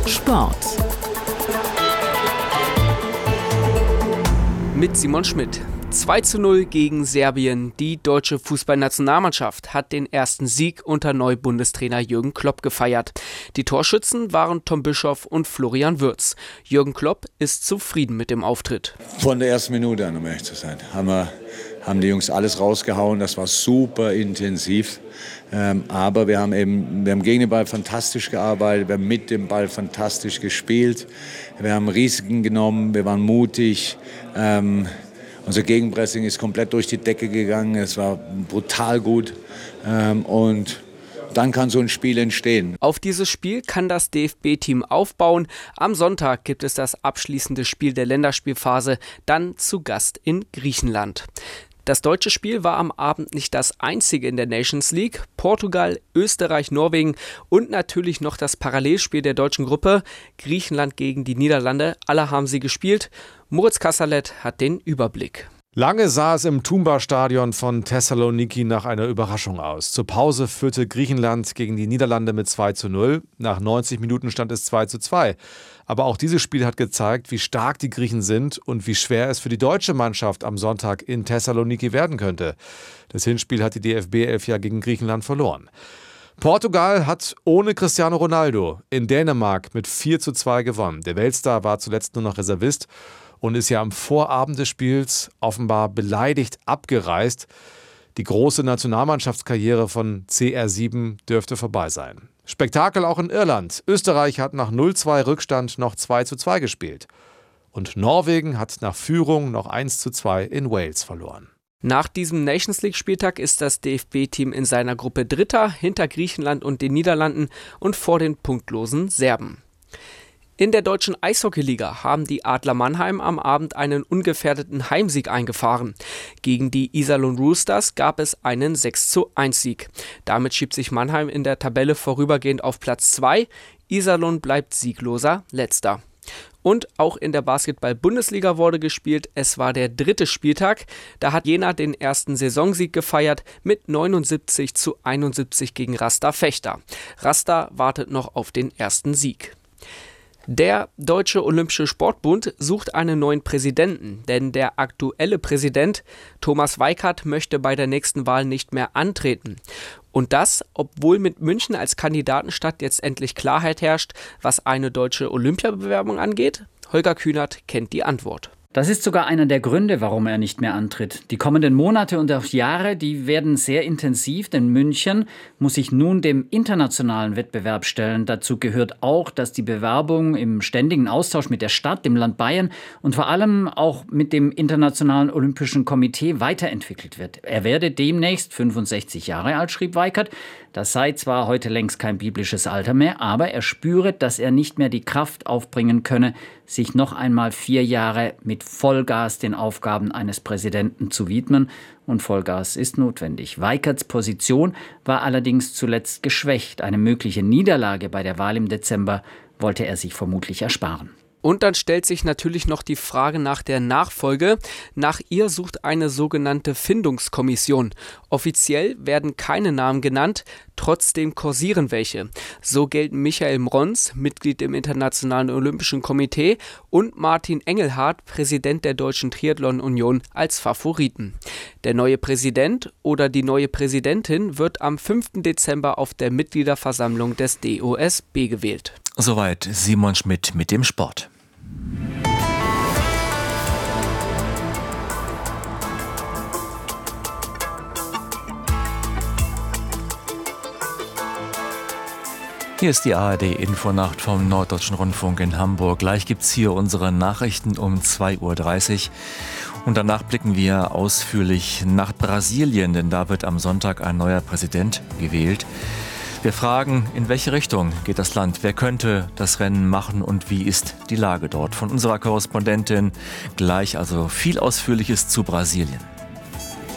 Sport. Mit Simon Schmidt. 2:0 gegen Serbien. Die deutsche Fußballnationalmannschaft hat den ersten Sieg unter Neubundestrainer Jürgen Klopp gefeiert. Die Torschützen waren Tom Bischoff und Florian Wirtz. Jürgen Klopp ist zufrieden mit dem Auftritt. Von der ersten Minute an, um ehrlich zu sein, haben die Jungs alles rausgehauen. Das war super intensiv. Aber wir haben gegen den Ball fantastisch gearbeitet, wir haben mit dem Ball fantastisch gespielt. Wir haben Risiken genommen, wir waren mutig. Unser Gegenpressing ist komplett durch die Decke gegangen. Es war brutal gut. Und dann kann so ein Spiel entstehen. Auf dieses Spiel kann das DFB-Team aufbauen. Am Sonntag gibt es das abschließende Spiel der Länderspielphase, dann zu Gast in Griechenland. Das deutsche Spiel war am Abend nicht das einzige in der Nations League. Portugal, Österreich, Norwegen und natürlich noch das Parallelspiel der deutschen Gruppe. Griechenland gegen die Niederlande. Alle haben sie gespielt. Moritz Kasserlet hat den Überblick. Lange sah es im Toumba-Stadion von Thessaloniki nach einer Überraschung aus. Zur Pause führte Griechenland gegen die Niederlande mit 2:0. Nach 90 Minuten stand es 2:2. Aber auch dieses Spiel hat gezeigt, wie stark die Griechen sind und wie schwer es für die deutsche Mannschaft am Sonntag in Thessaloniki werden könnte. Das Hinspiel hat die DFB-11 ja gegen Griechenland verloren. Portugal hat ohne Cristiano Ronaldo in Dänemark mit 4:2 gewonnen. Der Weltstar war zuletzt nur noch Reservist und ist ja am Vorabend des Spiels offenbar beleidigt abgereist. Die große Nationalmannschaftskarriere von CR7 dürfte vorbei sein. Spektakel auch in Irland. Österreich hat nach 0:2 Rückstand noch 2:2 gespielt. Und Norwegen hat nach Führung noch 1:2 in Wales verloren. Nach diesem Nations League-Spieltag ist das DFB-Team in seiner Gruppe Dritter, hinter Griechenland und den Niederlanden und vor den punktlosen Serben. In der deutschen Eishockeyliga haben die Adler Mannheim am Abend einen ungefährdeten Heimsieg eingefahren. Gegen die Iserlohn Roosters gab es einen 6:1-Sieg. Damit schiebt sich Mannheim in der Tabelle vorübergehend auf Platz 2. Iserlohn bleibt siegloser Letzter. Und auch in der Basketball-Bundesliga wurde gespielt. Es war der 3. Spieltag. Da hat Jena den ersten Saisonsieg gefeiert mit 79:71 gegen Rasta Vechta. Rasta wartet noch auf den ersten Sieg. Der Deutsche Olympische Sportbund sucht einen neuen Präsidenten, denn der aktuelle Präsident Thomas Weikert möchte bei der nächsten Wahl nicht mehr antreten. Und das, obwohl mit München als Kandidatenstadt jetzt endlich Klarheit herrscht, was eine deutsche Olympiabewerbung angeht. Holger Kühnert kennt die Antwort. Das ist sogar einer der Gründe, warum er nicht mehr antritt. Die kommenden Monate und auch Jahre, die werden sehr intensiv, denn München muss sich nun dem internationalen Wettbewerb stellen. Dazu gehört auch, dass die Bewerbung im ständigen Austausch mit der Stadt, dem Land Bayern und vor allem auch mit dem Internationalen Olympischen Komitee weiterentwickelt wird. Er werde demnächst 65 Jahre alt, schrieb Weikert. Das sei zwar heute längst kein biblisches Alter mehr, aber er spüre, dass er nicht mehr die Kraft aufbringen könne, sich noch einmal 4 Jahre mit Vollgas den Aufgaben eines Präsidenten zu widmen. Und Vollgas ist notwendig. Weikerts Position war allerdings zuletzt geschwächt. Eine mögliche Niederlage bei der Wahl im Dezember wollte er sich vermutlich ersparen. Und dann stellt sich natürlich noch die Frage nach der Nachfolge. Nach ihr sucht eine sogenannte Findungskommission. Offiziell werden keine Namen genannt, trotzdem kursieren welche. So gelten Michael Mrons, Mitglied im Internationalen Olympischen Komitee, und Martin Engelhardt, Präsident der Deutschen Triathlon Union, als Favoriten. Der neue Präsident oder die neue Präsidentin wird am 5. Dezember auf der Mitgliederversammlung des DOSB gewählt. Soweit Simon Schmidt mit dem Sport. Hier ist die ARD-Infonacht vom Norddeutschen Rundfunk in Hamburg. Gleich gibt's hier unsere Nachrichten um 2:30 Uhr. Und danach blicken wir ausführlich nach Brasilien, denn da wird am Sonntag ein neuer Präsident gewählt. Wir fragen, in welche Richtung geht das Land? Wer könnte das Rennen machen und wie ist die Lage dort? Von unserer Korrespondentin gleich also viel Ausführliches zu Brasilien.